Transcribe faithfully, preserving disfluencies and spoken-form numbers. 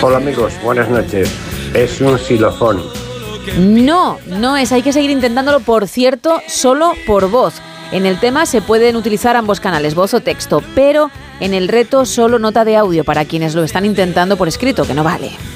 Hola amigos, buenas noches. Es un xilofón. No, no es, hay que seguir intentándolo, por cierto, solo por voz. En el tema se pueden utilizar ambos canales, voz o texto, pero en el reto solo nota de audio para quienes lo están intentando por escrito, que no vale.